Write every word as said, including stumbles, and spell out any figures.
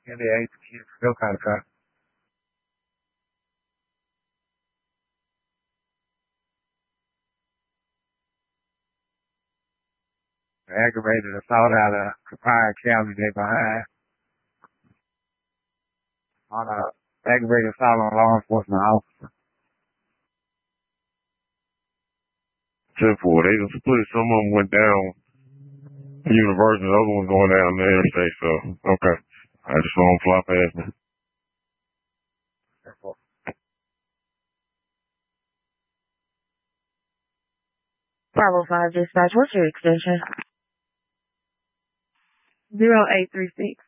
And they ate the kids. Still kind of cut. Aggravated assault out of Capine County, they behind on a aggravated assault on law enforcement officer. ten four. They just split. Some of them went down University, the other one's going down the interstate. So, okay. I just saw them fly past me. Bravo five dispatch, what's your extension? zero eight three six.